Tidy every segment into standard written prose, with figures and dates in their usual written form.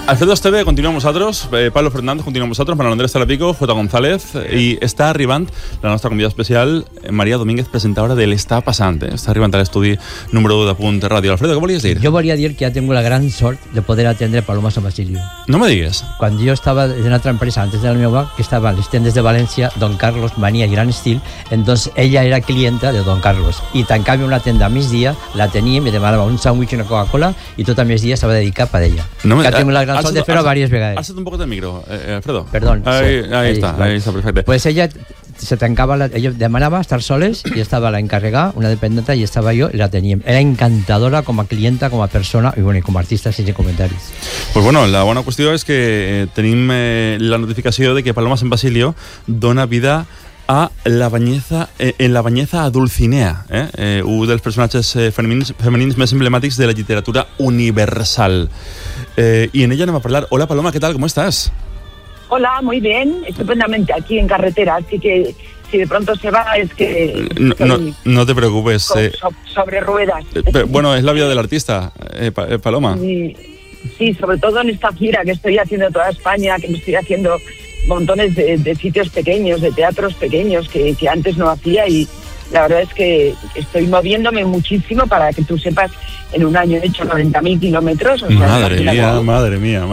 Alfredo Esteve continua amb nosaltres, Pablo Fernández continua amb nosaltres, Manuel Andrés Talapico, J. González, i està arribant la nostra convidada especial, Maria Domínguez, presentadora de l'Està Passant. Està arribant a l'estudi número 1 de Punt Ràdio. Alfredo, què volies dir? Yo volia dir que ya tengo la gran sort de poder atender a Paloma San Basilio. No me digues. Cuando yo estaba en otra empresa, antes de la meva, que estaba en los tiendas de Valencia, Don Carlos Manía y Gran Estil, entonces ella era clienta de Don Carlos. Y tan cambio una tienda a mis días, la tenía, me demanaba un sándwich y una Coca-Cola, y tota mis días estaba dedicada para ella. No me, que tengo la gran sort de fer-ho diverses vegades. Alça't un poquet el micro, Alfredo. Perdón. Ahí Vale. está, perfecte. Pues ella se tancaba, ella demanaba estar soles y estaba la encarregada, una dependiente, y estaba yo y la tenía. Era encantadora com a clienta, com a persona y bueno, y com a artista, sense comentaris. Pues bueno, la bona qüestió és que tenim la notificació de que Paloma San Basilio dona vida a la Bañeza, en la Bañeza a Dulcinea, un dels personatges femenins més emblemàtics de la literatura universal. Y en ella anem a parlar. Hola Paloma, ¿qué tal? ¿Cómo estás? Hola, muy bien, estupendamente, aquí en carretera, así que si de pronto se va es que... No te preocupes. Sobre ruedas. Bueno, es la vida del artista, Paloma. Sí, sobre todo en esta gira que estoy haciendo toda España, que me estoy haciendo montones de sitios pequeños, de teatros pequeños que antes no hacía, y la verdad es que estoy moviéndome muchísimo. Para que tú sepas, en un año he hecho 90.000 kilómetros. O sea, madre mía.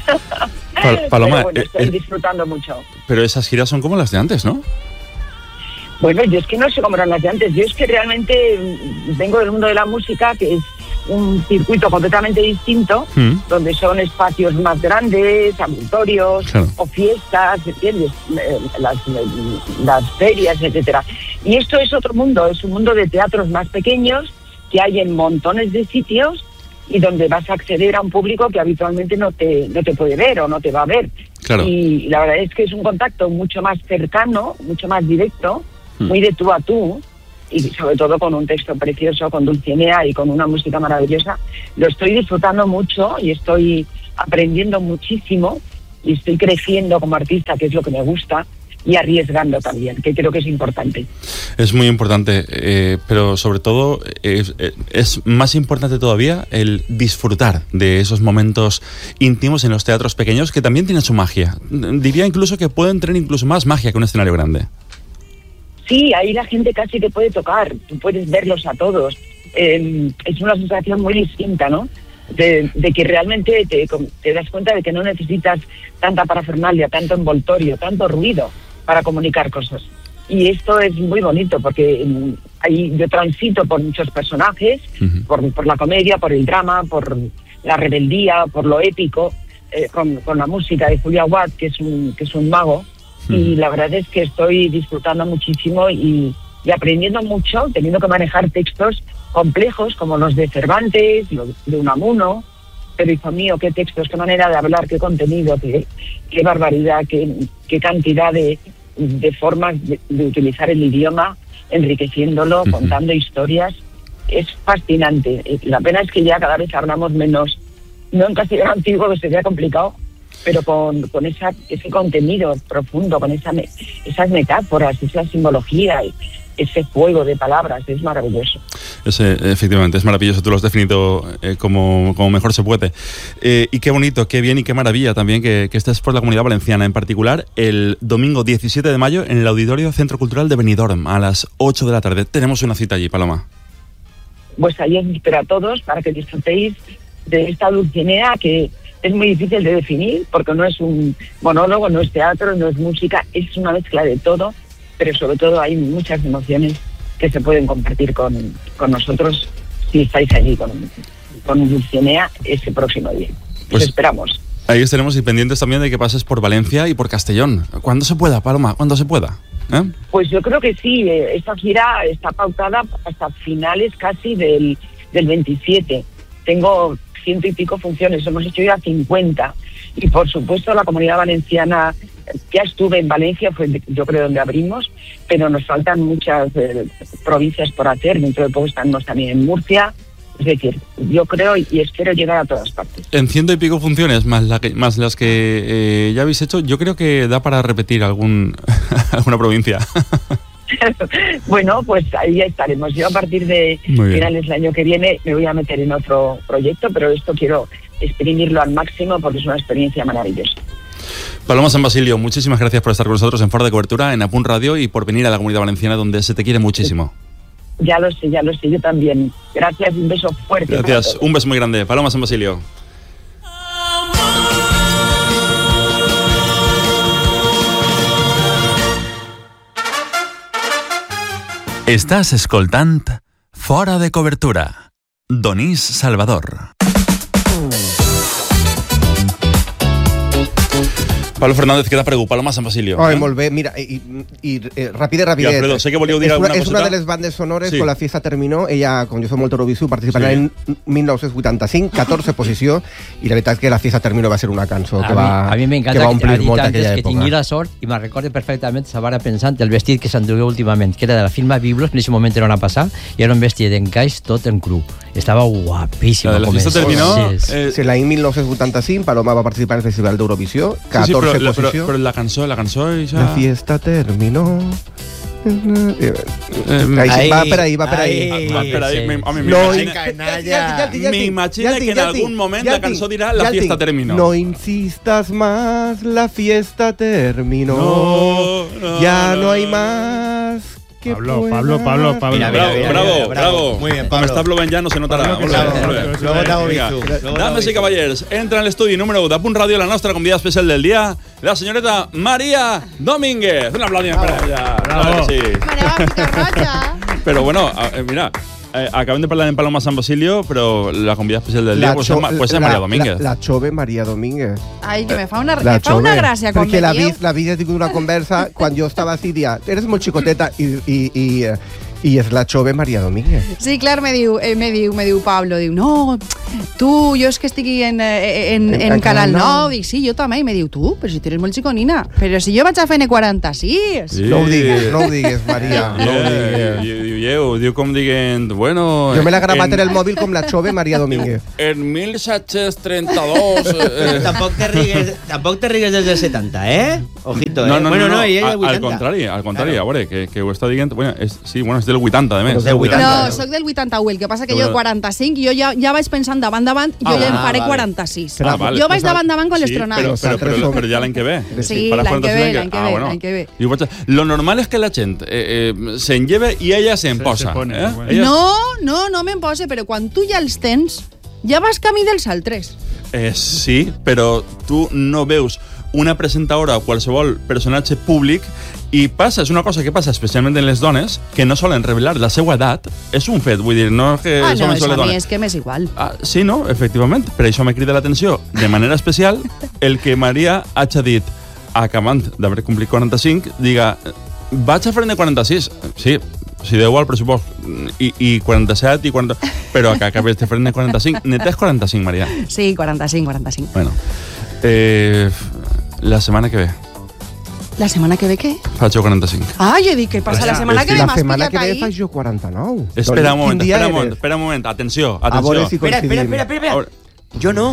Paloma, pero bueno, estoy disfrutando mucho. Pero esas giras son como las de antes, ¿no? Bueno, yo es que no sé cómo eran las de antes. Yo es que realmente vengo del mundo de la música, que es un circuito completamente distinto, donde son espacios más grandes, auditorios, claro, o fiestas, ¿entiendes? Las ferias, etcétera. Y esto es otro mundo, es un mundo de teatros más pequeños que hay en montones de sitios y donde vas a acceder a un público que habitualmente no te puede ver o no te va a ver. Claro. Y la verdad es que es un contacto mucho más cercano, mucho más directo, muy de tú a tú, y sobre todo con un texto precioso, con Dulcinea y con una música maravillosa. Lo estoy disfrutando mucho y estoy aprendiendo muchísimo y estoy creciendo como artista, que es lo que me gusta, y arriesgando también, que creo que es importante. Es muy importante, pero sobre todo es más importante todavía el disfrutar de esos momentos íntimos en los teatros pequeños, que también tienen su magia. Diría incluso que pueden tener incluso más magia que un escenario grande. Sí, ahí la gente casi te puede tocar, tú puedes verlos a todos. Es una sensación muy distinta, ¿no? De que realmente te das cuenta de que no necesitas tanta parafernalia, tanto envoltorio, tanto ruido para comunicar cosas. Y esto es muy bonito, porque ahí yo transito por muchos personajes, por la comedia, por el drama, por la rebeldía, por lo épico, con la música de Julia Watt, que es un mago. Y la verdad es que estoy disfrutando muchísimo y aprendiendo mucho, teniendo que manejar textos complejos como los de Cervantes, los de Unamuno. Pero hijo mío, qué textos, qué manera de hablar, qué contenido, qué barbaridad, qué cantidad de formas de utilizar el idioma, enriqueciéndolo, contando historias. Es fascinante. La pena es que ya cada vez hablamos menos, no en castellano antiguo, que sería complicado, pero con ese contenido profundo, con esas metáforas, esa simbología, ese juego de palabras, es maravilloso. Efectivamente, es maravilloso, tú lo has definido como mejor se puede. Y qué bonito, qué bien y qué maravilla también que estés por la Comunidad Valenciana, en particular el domingo 17 de mayo en el Auditorio Centro Cultural de Benidorm a las 8 de la tarde. Tenemos una cita allí, Paloma. Pues ahí os espero a todos para que disfrutéis de esta Dulcinea, que es muy difícil de definir, porque no es un monólogo, no es teatro, no es música, es una mezcla de todo, pero sobre todo hay muchas emociones que se pueden compartir con nosotros si estáis allí con Dulcinea ese próximo día. Pues esperamos. Ahí estaremos y pendientes también de que pases por Valencia y por Castellón. Cuando se pueda, Paloma, cuando se pueda. Pues yo creo que sí, esta gira está pautada hasta finales casi del 27. Tengo 100 y pico funciones, hemos hecho ya 50, y por supuesto la Comunidad Valenciana, ya estuve en Valencia, fue yo creo donde abrimos, pero nos faltan muchas provincias por hacer. Dentro de poco estamos también en Murcia. Es decir, yo creo y espero llegar a todas partes. En 100 y pico funciones, más las que ya habéis hecho, yo creo que da para repetir alguna provincia. Bueno, pues ahí estaremos. Yo a partir de finales del año que viene me voy a meter en otro proyecto, pero esto quiero exprimirlo al máximo porque es una experiencia maravillosa. Paloma San Basilio, muchísimas gracias por estar con nosotros en Fora de Cobertura, en Apunt Radio, y por venir a la Comunidad Valenciana, donde se te quiere muchísimo. Ya lo sé, yo también. Gracias, un beso fuerte. Gracias, un beso muy grande. Paloma San Basilio. Estàs escoltant Fora de Cobertura. Donís Salvador. Pablo Fernández, queda per Paloma San Basilio. Molt bé, mira, rapidet. I Alfredo, sé que volíeu dir alguna cosa. És una de les bandes sonores, sí. Con la fiesta terminó. Ella, com jo soy molt Eurovisiu, participarà en 1985, 14 posició, i la veritat és que la fiesta terminó va ser una cançó que va omplir molt aquella que tingui la sort, i me'n recordo perfectament, estava pensant el vestit que s'endugué últimament, que era de la firma Biblos, en aquest moment era una passada, i era un vestit d'encaix tot en cru. Estava guapíssima. La fiesta terminó... Sí, l'any 1985, Paloma va participar en el Festival d'Eurovisió, 14 posició. Però la cançó ja... La fiesta terminó... Va per ahí. Me imagina que en algún moment la cançó dirà la fiesta terminó. No insistas más, la fiesta terminó. Ya no hay más. Pablo. Bravo. Muy bien, Pablo. Como está plovent ja no se notarà. Luego te hago bizu. Dames i cavallers, entra en l'estudi número 1 d'Apunt Ràdio la nostra convidada especial del dia, la señorita María Domínguez. Un aplaudiment per ella. Bravo. Sí. María. Pero bueno, mira, acabem de parlar en Paloma San Basilio, però la convidada especial del dia pues es María Domínguez. La jove María Domínguez. Ai, que me fa una gràcia quan perquè la vida tingut una conversa quan jo estava així, dia, eres molt xicoteta i és la jove María Domínguez. Sí, clar, me diu Pablo, diu, no, tu, jo és que estic en Canal 9, dic, sí, jo també, i me diu, tu, però si tu eres molt xiconina, però si jo vaig a fer N46. Sí. No ho digues, María, no ho digues. Diu com dient, bueno... Jo me l'he gravat en el mòbil com la jove María Domínguez. En 1732... Tampoc te rigues des del 70, Ojito, No, ella és 80. Al contrari, a veure, que ho està dient... Bueno, és del 80, de més. No, soc del 81, el que passa que jo 45, jo ja vaig pensant davant, jo ja en faré 46. Vale. Jo vaig davant con l'estronado. Però ja l'any que ve. Sí, l'any que ve. Lo normal és que la gent se'n lleve i ella se'n posa. No me'n posa, però quan tu ja els tens, ja vas camí dels altres. Sí, però tu no veus una presentadora o qualsevol personatge públic i passa, és una cosa que passa especialment en les dones, que no solen revelar la seva edat. És un fet, vull dir, no és que no, a mi és que m'és igual. Sí, no, efectivament, per això m'he cridat l'atenció de manera especial el que Maria hagi dit, acabant d'haver complit 45, diga, vaig a fer de 46, sí, si deu al pressupost, i 47 i 40, però que acabes de fer de 45, netes 45, Maria. Sí, 45. Bueno, la setmana que ve. La setmana que ve què? Faig jo 45. Jo dic, què passa? La setmana que ve m'has pillat ahí. La setmana que ve faig jo 49. Espera un moment, atenció. A veure si coincidim. Espera. Jo no.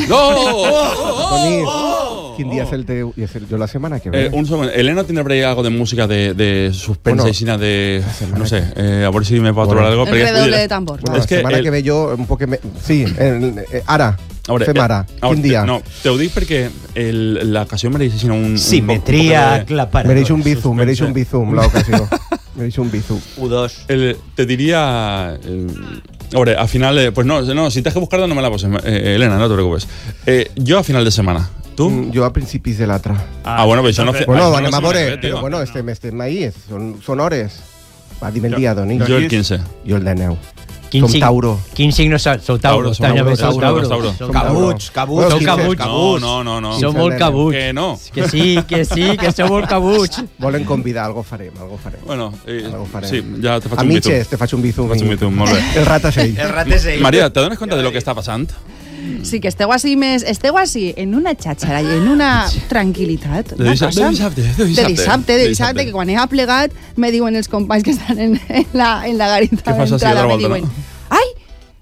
Quin dia és el teu? Jo la setmana que ve. Un segon. Elena tindrà per ahí algo de música de suspense, aixina de... No sé, a veure si me pot trobar algo. El redoble de tambor. La setmana que ve jo un poc... Sí, ara. Fem ara. Quin dia? No, te ho dic perquè l'ocasió mereix un... Simetria aclaparadora. Mereix un bizum, l'ocasió. Mereix un bizum. U2. Te diria... A veure, a final... Pues no, si tens que buscar-la no me la poses, Elena, no te preocupes. Jo a final de setmana. Tu? Jo a principis de l'altra. Bueno, però això no... Bueno, anem a veure, però bueno, estem ahí, són hores. Va, dime el dia, Doni. Jo el 15. Jo el 19. Som Tauro. Quin signo sou Tauro? Tauro. Cabuts. No. Som molt cabuts. Que no. Que sí, que sou molt cabuts. Volen convidar, algo farem. Bueno, sí, ja te faig un bizum. A mitges te faig un bizum. Molt bé. El rat és ell. Maria, ¿te dones cuenta de lo que està passant? Sí, que esteu així en una xàxara i en una tranquil·litat. De dissabte, que quan he plegat me diuen els companys que estan en la garita d'entrada, me diuen, ai,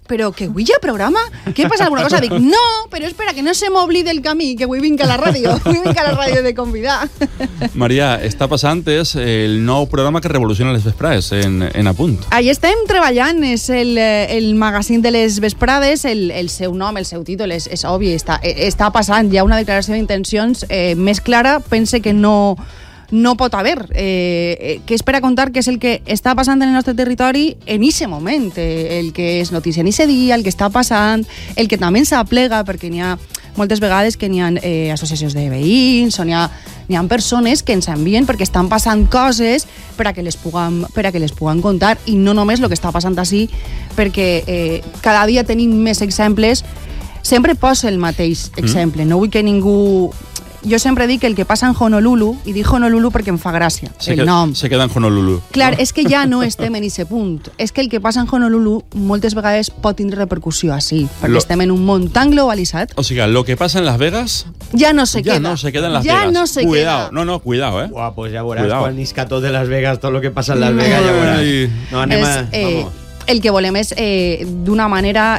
però que avui hi ha programa? Què passa alguna cosa? Dic, no, però espera, que no se m'oblidi el camí, que avui vinc a la ràdio, de convidar. Maria, està passant és el nou programa que revoluciona les vesprades en Apunt. Ahí estem treballant, és el magazín de les vesprades, el seu nom, el seu títol és obvi, està passant, hi ha una declaració d'intencions més clara, pense que no pot haver, que és per a contar què és el que està passant en el nostre territori en aquest moment, el que és notícia en aquest dia, el que està passant, el que també s'aplega, perquè n'hi ha moltes vegades que n'hi ha associacions de veïns, o n'hi ha persones que ens envien perquè estan passant coses per a que les puguem contar, i no només el que està passant així, perquè cada dia tenim més exemples. Sempre poso el mateix exemple, no vull que ningú... Jo sempre dic que el que passa en Honolulu, i dic Honolulu perquè em fa gràcia, nom. Se queda en Honolulu. Clar, és que ja no estem en aquest punt. És que el que passa en Honolulu moltes vegades pot tindre repercussió així, perquè estem en un món tan globalitzat. O sigui, lo que passa en Las Vegas... Ja no se queda. Ja no se queda en Las Vegas. No se cuidado. queda. No, cuidado, eh? Uah, pues ja veuràs quan isca tot de Las Vegas, tot lo que passa en Las Vegas, ja veuràs. No, anem vamos. El que volem és, d'una manera...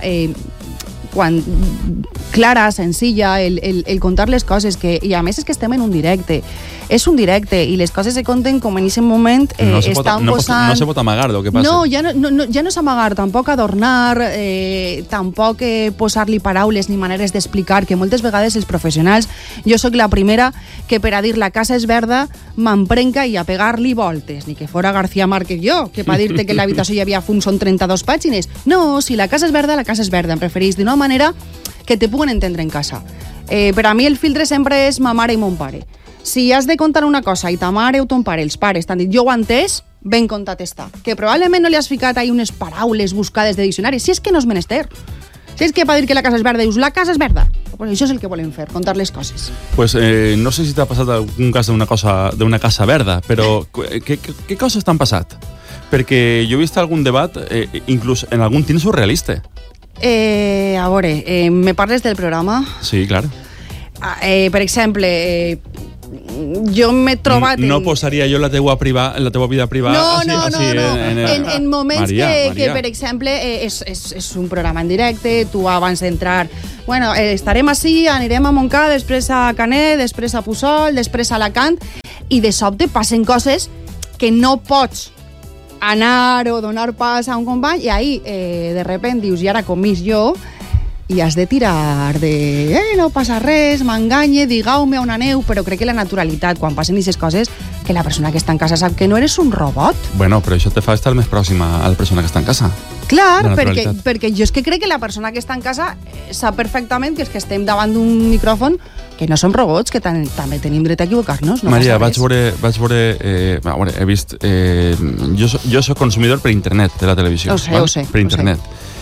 clara, senzilla, el contar les coses, i a més és que estem en un directe. És un directe i les coses se conten com en aquest moment estan posant... No se pot amagar el que passa. No, ja no és amagar, tampoc adornar, tampoc posar-li paraules ni maneres d'explicar, que moltes vegades els professionals, jo sóc la primera que per a dir la casa és verda m'emprenca i a pegar-li voltes, ni que fora García Márquez jo, que per dir-te que en l'habitació hi havia fum són 32 pàgines. No, si la casa és verda, la casa és verda. Em preferís d'una manera que te puguen entendre en casa. Per a mi el filtre sempre és ma mare i mon pare. Si has de contar una cosa i ta mare o ton pare, els pares, t'han dit jo ho he entès, ben contat està. Que probablement no li has ficat ahí unes paraules buscades de diccionari, si és que no és menester. Si és que per dir que la casa és verda, dius la casa és verda. Pues això és el que volem fer, contar les coses. Pues no sé si t'ha passat algun cas d'una casa verda, però què coses t'han passat? Perquè jo he vist algun debat, inclús en algun tint surrealista. A veure, me parles del programa? Sí, clar. Per exemple, jo m'he trobat... No posaria jo la teua vida privada... No. En moments Maria. Que, per exemple, és un programa en directe, tu abans d'entrar... Bueno, estarem així, anirem a Montcada, després a Canet, després a Puçol, després a Alacant, i de sobte passen coses que no pots anar o donar pas a un company, i ahí, de repente, dius, i ara comís jo, i has de tirar de no passa res, m'enganye, digueu-me on aneu, però crec que la naturalitat, quan passen aquestes coses, que la persona que està en casa sap que no eres un robot. Bueno, però això te fa estar més pròxima a la persona que està en casa. Clar, perquè jo és que crec que la persona que està en casa sap perfectament que és que estem davant d'un micròfon, que no som robots, que també tenim dret a equivocar-nos. No Maria, vaig veure he vist... Jo soc consumidor per internet de la televisió. Ho sé. Per internet.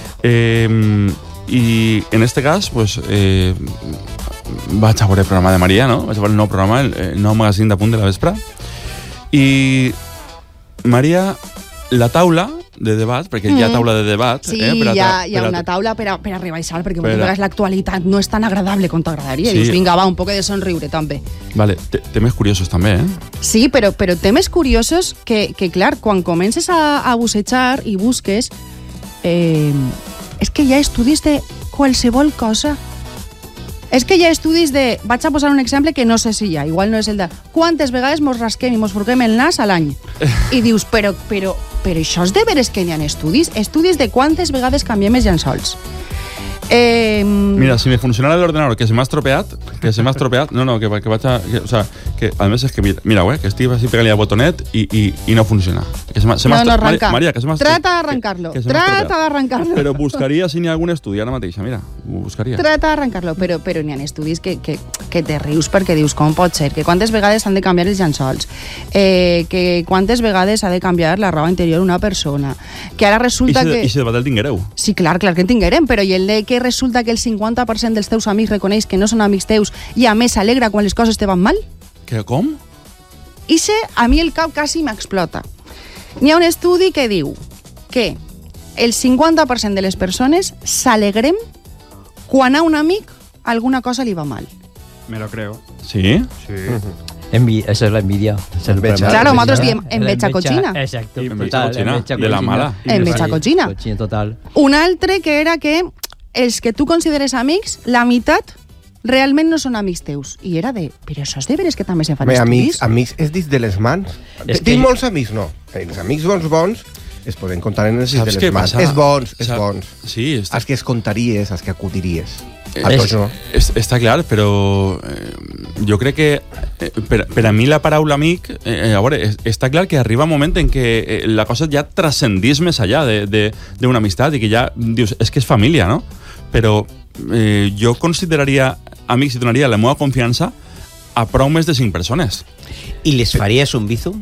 I en este cas, pues, vaig a veure el programa de Maria, no? Vaig a veure el nou programa, el nou magazín d'Apunt de la Vespre. I Maria, la taula de debat, perquè hi ha taula de debat... Sí, hi ha una taula per a rebaixar, perquè moltes vegades l'actualitat no és tan agradable com t'agradaria. Sí. Dius, vinga, va, un poc de somriure, també. Vale, temes curiosos també, eh? Sí, però temes curiosos que clar, quan comences a bussejar i busques, és que hi ha estudis de qualsevol cosa. És que hi ha estudis de... Vaig a posar un exemple que no sé si hi ha, igual no és el de... Quantes vegades mos rasquem i mos furguem el nas a l'any? I dius, però això és de veres que hi ha estudis? Estudis de quantes vegades canviem els llençols. Mira, si me funcionara l'ordenador que se m'ha estropeat, no, que vaig a... o sea, que a més és que, mira, que estic així pegant-li a botonet i no funciona. No arranca. Maria, que se m'ha Trata d'arrancar-lo. Però buscaria si n'hi ha algun estudi ara mateix, mira, ho buscaria. Trata d'arrancar-lo, però n'hi ha estudis que te rius perquè dius, com pot ser? Que quantes vegades han de canviar els llençols? Que quantes vegades ha de canviar la roba interior una persona? Que ara resulta que... I si debat el tinguereu? Sí, clar que en tinguerem, però i el de que resulta que el 50% dels teus amics reconeix que no són amics teus i a més s'alegra quan les coses te van mal? Que com? Ixe, a mi el cap quasi m'explota. N'hi ha un estudi que diu que el 50% de les persones s'alegrem quan a un amic alguna cosa li va mal. Me lo creo. Sí? Sí. Eso es la envidia. Claro, nosotros diem enveja cochina. Exacto. Enveja cochina, de la mala. Enveja cochina. Cochina total. Un altre que era que els que tu consideres amics, la meitat realment no són amics teus. I era de, però això és de veres que també se fan estudis? Amics és dins de les mans. Tinc molts amics, no. Els amics bons es poden contar en els dits de les mans. És bons. Sí, els que es contaries, els que acudiries. Està clar, però jo crec que per a mi la paraula amic, a veure, està clar que arriba un moment en què la cosa ja transcendís més allà d'una amistat i que ja dius, és que és família, no? Però jo consideraria amics i donaria la meva confiança a prou més de 5 persones. ¿Y les farías un bizum?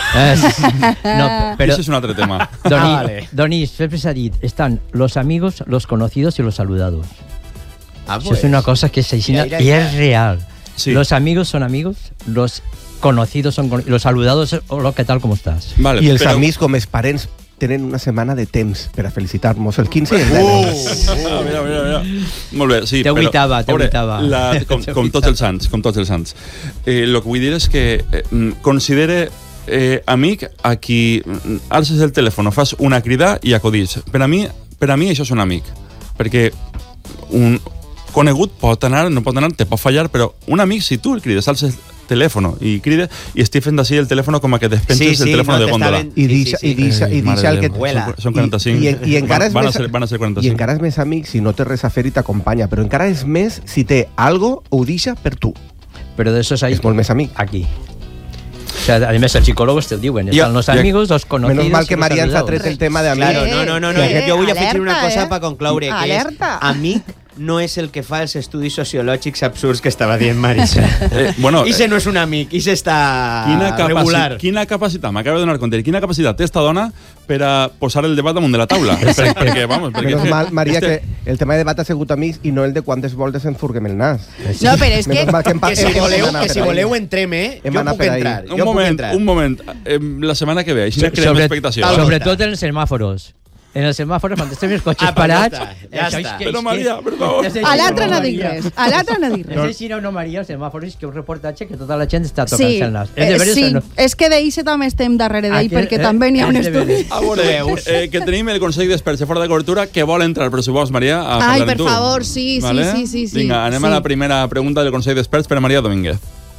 No, pero ese es un otro tema. Donis, siempre se ha dicho, están los amigos, los conocidos y los saludados. Eso es una cosa que se dice y es real. Sí. Los amigos son amigos, los conocidos son los saludados, hola, ¿qué tal, cómo estás? Vale, y els amics com els parents tenen una setmana de temps per a felicitar-nos el 15 i el 10. Mira. Molt bé, sí. T'aguitava. Com tots els sants. El que vull dir és que considere amic a qui alces el telèfon, fas una crida i acudís. Per a mi això és un amic. Perquè un conegut no pot anar, te pot fallar, però un amic, si tu el crides, alces el telèfon i crida i estic fent d'ací el telèfon com a que despenses el telèfon de góndola. I deixa el que... Són 45. I encara van a ser 45. I encara és més amic si no té res a fer i t'acompanya, però encara és més si té algo o ho deixa per tu. Però d'això és molt més amic. Aquí. O sea, además, els psicólogos te diuen, están los amigos, los conocidos... Menos mal que María ens ha tret el tema de amics. Claro, no. Jo vull afegir una cosa per concloure, que és amic no és el que fa els estudis sociològics absurds que estava dient Marisa. Ixe no és un amic, ixe està regular. Quina capacitat, m'acabo de donar compte, quina capacitat té esta dona per a posar el debat damunt de la taula. Perquè, menos mal, Maria, que el tema de debat ha sigut amics i no el de quantes voltes ens furguem el nas. No, però és que si voleu entrem, jo puc entrar. Un moment, la setmana que ve, així creem expectació. Sobretot en els semàforos. En els semàfors, quan estem els cotxes parats... Ja està. Però Maria, per favor. A l'altre no dic res. No sé si era o no, Maria, els semàfors, que un reportatge que tota la gent està tocant-se el nas. Sí, és que d'ahir també estem darrere d'ell, perquè també n'hi ha un estudi. A veure, que tenim el Consell d'Experts de Fora de Cobertura que vol entrar al pressupost, Maria, a parlar amb tu. Ai, per favor, sí. Vinga, anem a la primera pregunta del Consell d'Experts per a Maria Domínguez.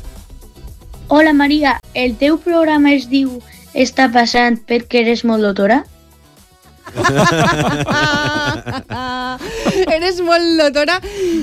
Hola, Maria, el teu programa es diu Està passant perquè eres molt doctora? Eres molt doctora.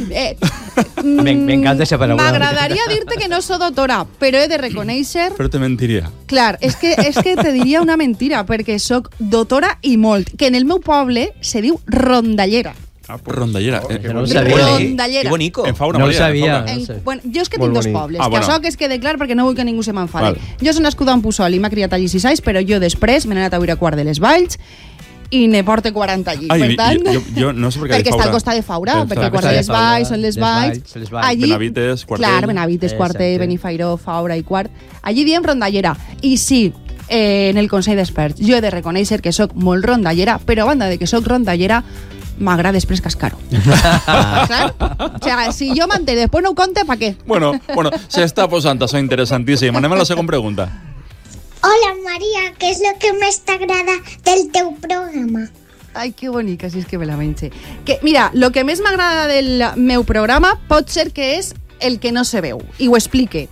M'encanta esa paraula. M'agradaria dir-te que no soc doctora, però he de reconèixer... Però te mentiria. Clar, és que te diria una mentira, perquè soc doctora i molt, que en el meu poble se diu rondallera. Rondallera. No ho sabia. Rondallera. Que bonico. No ho sabia. Bueno, jo és que tinc dos pobles, que això que es quede clar perquè no vull que ningú se m'enfade. Jo soc nascuda en Puçol i m'ha criat allí 6 anys, però jo després m'he anat a viure a Quart de les Valls i ne porte 40 allí. Per tant, jo no sé per què perquè està al costat de Faura, perquè Quart de les Valls són les Valls. Allí, Benavites, Quartell. Clar, Benavites, Quartell, Benifairó, Faura i Quart. Allí diem rondallera. I sí, en el Consell d'Experts jo he de reconèixer que sóc molt rondallera, però a banda de que sóc rondallera, m'agrada després cascar-ho. O sea, si jo manté després no ho compte, ¿pa què? Bueno, s'està posant això interessantíssim. Anem a la segona pregunta. Hola, Maria, què és el que més t'agrada del teu programa? Ai, que bonica, si és que me la menge. Mira, el que més m'agrada del meu programa pot ser que és el que no se veu. I ho explique.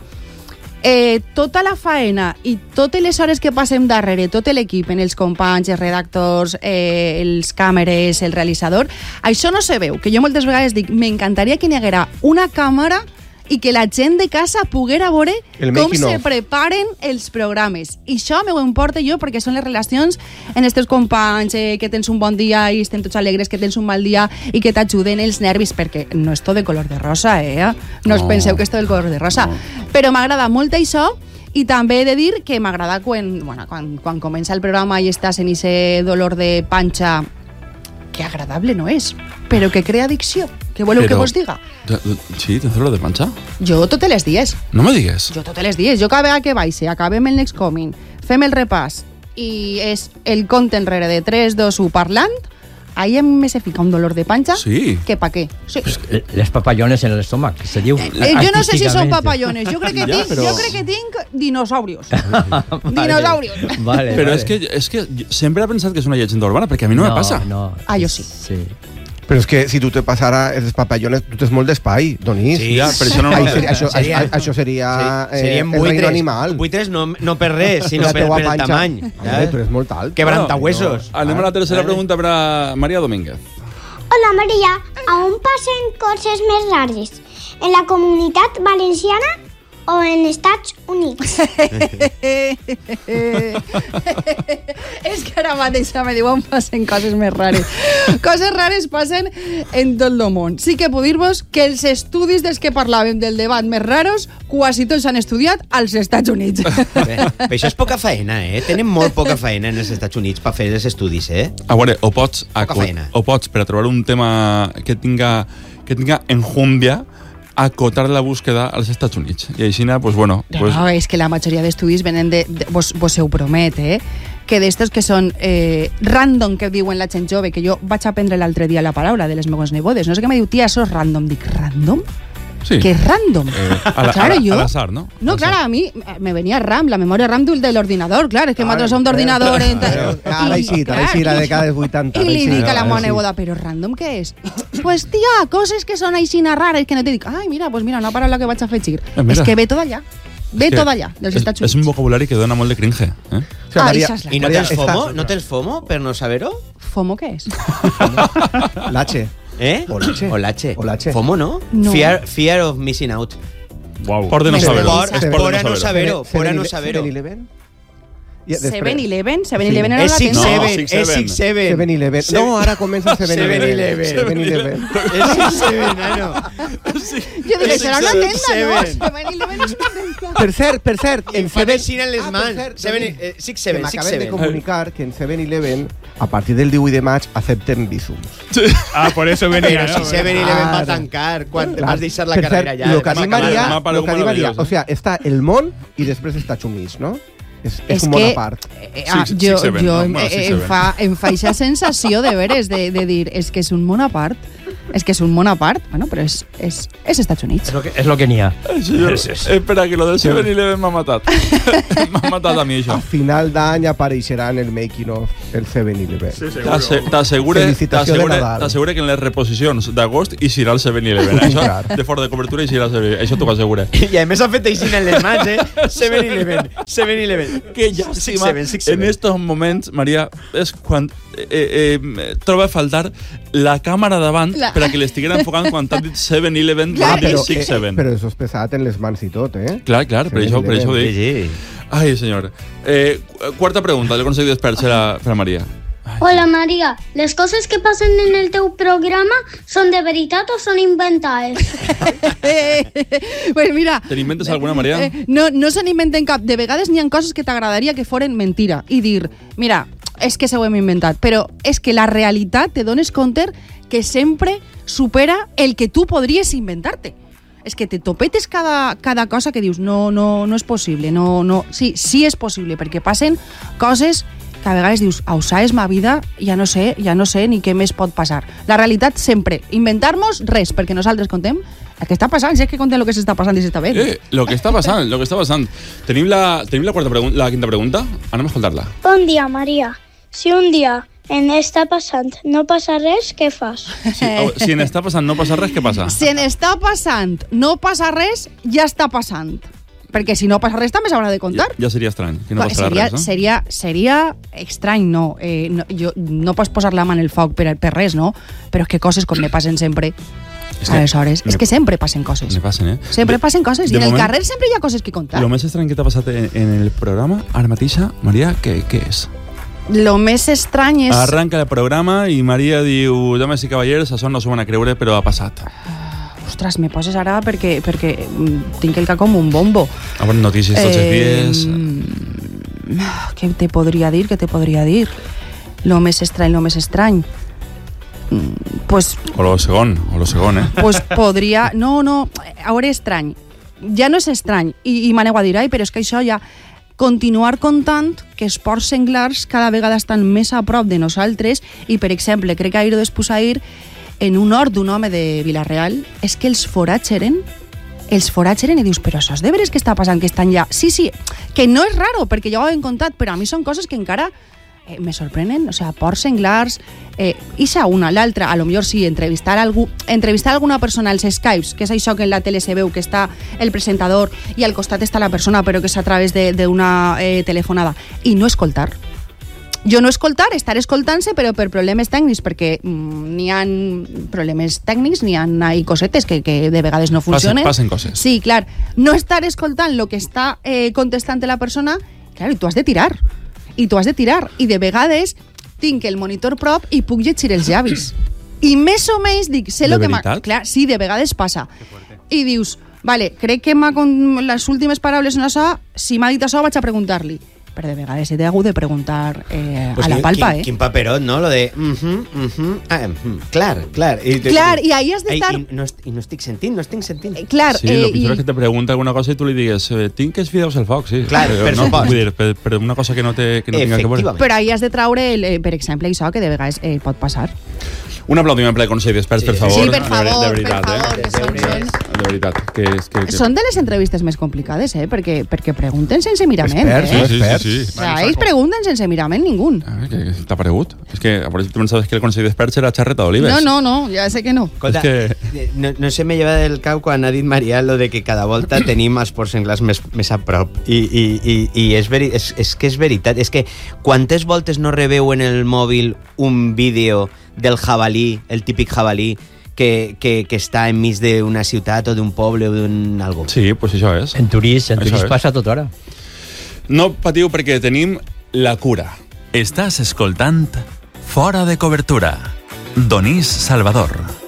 Tota la faena i totes les hores que passem darrere, tot l'equip, en els companys, els redactors, els càmeres, el realitzador, això no se veu, que jo moltes vegades dic, m'encantaria que n'hi haguera una càmera i que la gent de casa poguera veure com se preparen els programes. I això m'ho importa jo perquè són les relacions en els teus companys, que tens un bon dia i estem tots alegres, que tens un mal dia i que t'ajuden els nervis, perquè no és tot de color de rosa, No us penseu que és tot de color de rosa. Però m'agrada molt això i també he de dir que m'agrada quan comença el programa i estàs en aquest dolor de panxa, que agradable no és, però que crea addicció. Què voleu que vos diga? Sí, tens dolor de panxa? Jo totes les dies. No me digues. Jo totes les dies. Jo cada vegada que baixe, acabem el Next Coming, fem el repàs i és el compte enrere de 3, 2, 1 parlant, ahí a mí me se fica un dolor de panxa que pa què. Sí. Pues, les papallones en l'estómac, se diu. Jo no sé si són papallones, jo crec que tinc dinosaurios. Dinosaurios. Vale, però és que sempre he pensat que és una llegenda urbana, perquè a mi no me passa. No. Jo sí. Però és que si tu te passara els papallones, tu tens molt d'espai, Donís. Sí, per això no... Això seria el reino animal. Buitres no per res, sinó per el tamany. Tu eres molt alt. Quebrantahuesos. Anem a la tercera pregunta per a María Domínguez. Hola, María. ¿Aún pasan cosas más raras en la Comunitat Valenciana o en Estats Units? És que ara mateix me diuen passen coses més rares. Coses rares passen en tot el món. Sí que puc dir-vos que els estudis dels que parlàvem del debat més raros quasi tots s'han estudiat als Estats Units. Però això és poca faena, Tenen molt poca faena en els Estats Units per fer els estudis, A veure, o pots per a trobar un tema que tinga enjundia, acotar la búsqueda als Estats Units. I així, pues bueno... Pues... No, és que la majoria d'estudis venen vos ho promet, que d'estos que són random, que diuen la gent jove, que jo vaig aprendre l'altre dia la paraula de les meves nebodes. No sé què me diu, tia, això és random. Dic, random? Sí. ¿Qué es random? Claro, al azar, ¿no? No, claro, a mí me venía RAM, la memoria RAM del ordenador, claro, es que nosaltres som d'ordinador. Ara així, la dècada dels 80. I li dic a la meva neboda, però random què és? Pues tia, coses que són aixina rares, que no te dic, ai, mira, pues mira, una paraula que vaig a afegir. És que ve tot allà. Ve tot allà, dels Estats Units. És un vocabulari que dona molt de cringe. I no tens FOMO? No tens FOMO per no saber-ho? FOMO què és? L'H. O l'H. FOMO, ¿no? Fear of missing out. Wow. Por de no saberlo. Por a no saberlo. 7-Eleven? 7-Eleven era la tienda. No, 6-7. 7-Eleven. No, ara comença 7-Eleven. 7-Eleven. És 6-7, nano. Jo dic, serà una tenda, no? 7-Eleven és una tenda. Per cert, en 7-Eleven les mans. 6-7. M'acabem de comunicar que en 7-Eleven, a partir del 18 de maig, acepten Bizums. Por eso venía. Pero si 7-Eleven va a tancar, quan vas deixar la carrera ja. Lo que diu Maria, o sea, està el món i després Estats Units, no? És un món a part. Em fa aquesta sensació de veres, de dir, és que és un món a part. És que és un món a part, bueno, però és Estats Units. És lo que n'hi ha. Espera, que lo del 7-Eleven m'ha matat. M'ha matat a mi, això. A final d'any apareixerà en el making of el 7-Eleven. Sí, t'assegure que en les reposicions d'agost hi serà el 7-Eleven. Això, de fora de cobertura, hi serà el 7-Eleven. Això t'ho assegure. I a més ha fet així en les mans, 7-Eleven. Que llàstima. En estos moments, Maria, és quan troba a faltar la càmera davant per a que l'estiguera enfocant quan t'ha dit 7-Eleven, t'ha dit 6-7. Però això és pesat en les mans i tot, Clar, per això ho dic. Ai, senyor. Quarta pregunta del Consell d'Experts per a Maria. Hola, María. ¿Las cosas que pasan en el teu programa son de veritat o son inventades? Pues mira... ¿Te inventes alguna, María? No se n'inventen cap. De vegades n'hi ha coses que t'agradaria que foren mentira. I dir, mira, és que s'ho hem inventat. Però és que la realitat te dones compte que sempre supera el que tu podries inventar-te. És que te topetes cada cosa que dius, no és possible. Sí és possible, perquè passen coses que a vegades dius, ausa és ma vida, ja no sé ni què més pot passar. La realitat sempre, inventar-nos res, perquè nosaltres contem el que està passant, si és que contem el que s'està passant i s'està bé. Lo que està passant. Tenim la quinta pregunta? Anem a escoltar-la. Bon dia, Maria. Si un dia en està passant no passa res, què fas? Si en està passant no passa res, què passa? Si en està passant no passa res, ja està passant. Perquè si no passa res també s'haurà de contar. Ja seria estrany, que no passarà res, no? Seria estrany, no. No pots posar la mà en el foc per res, no? Però és que coses com me passen sempre. Aleshores, és que sempre passen coses. Sempre passen coses. I en el carrer sempre hi ha coses que contar. Lo més estrany que t'ha passat en el programa, ara mateixa, Maria, què és? Lo més estrany és... Arranca el programa i Maria diu, dames i cavallers, això no s'ho van a creure, però ha passat. Ostres, me poses ara perquè tinc el cap com un bombo. Bueno, notícies tots els dies. Què te podria dir? Lo més estrany. Pues... O lo segon, Pues podria... No, a veure, estrany. Ja no és estrany. I m'aneu a dir, però és que això ja... continuar comptant que els porcs senglars cada vegada estan més a prop de nosaltres i, per exemple, crec que ahir o després ahir, en un hort d'un home de Vila-real, és que els foratgeren i dius, però això és de veres que està passant, que estan ja... Sí, que no és raro, perquè ja ho hem contat, però a mi són coses que encara me sorprenen, o sea, porcs senglars, ixa una, l'altra, a lo millor sí, entrevistar alguna persona als Skypes, que és això que en la tele se veu, que està el presentador i al costat està la persona, però que és a través d'una telefonada, i no escoltar. Jo no escoltar, estar escoltant-se, però per problemes tècnics, perquè n'hi ha problemes tècnics, n'hi ha cosetes que de vegades no funcionen. Passen coses. Sí, clar. No estar escoltant el que està contestant la persona, clar, i tu has de tirar. I de vegades tinc el monitor prop i puc llegir els llavis. I més o menys dic, sé el que m'ha... Clar, sí, de vegades passa. I dius, vale, crec que les últimes paraules són això, si m'ha dit això vaig a preguntar-li. Però de vegades he hagut de preguntar pues a la palpa, Quin paperot, no? Lo de... clar. Clar, i ahí has d'estar... I no estic sentint. Clar. Sí, el pitjor és que te pregunta alguna cosa i tu li digues tinc els fideus al foc, sí. Clar, per una cosa que no tinga que veure. Però ahí has de traure, per exemple, això que de vegades pot passar. Un aplaudiment ple Consell d'Experts, per favor. Sí, per favor, de veritat, per favor. De veritat. Que... Són de les entrevistes més complicades, perquè pregunten sense mirament. Experts, sí. O sea, ells pregunten sense mirament ningú. Que t'ha paregut? És que tu pensaves que el Consell d'Experts era xarreta d'olives. No, ja sé que no. Escolta, no se me lleva del cap quan ha dit Maria lo de que cada volta tenim els porcs senglars més a prop. I és que és veritat. És que quantes voltes no rebeu en el mòbil un vídeo del jabalí, el típic jabalí, que està enmig d'una ciutat o d'un poble o d'un algo. Sí, pues això és. En Turís passa tota hora. No patiu perquè tenim la cura. Estàs escoltant Fora de Cobertura. Donís Salvador.